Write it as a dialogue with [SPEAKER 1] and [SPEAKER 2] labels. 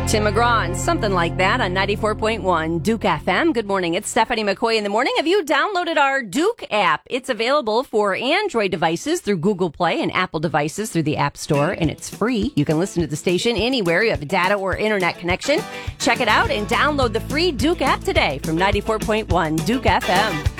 [SPEAKER 1] Tim McGraw and something like that on 94.1 Duke FM. Good morning. It's Stephanie McCoy in the morning. Have you downloaded our Duke app? It's available for Android devices through Google Play and Apple devices through the App Store, and it's free. You can listen to the station anywhere you have a data or internet connection. Check it out and download the free Duke app today from 94.1 Duke FM.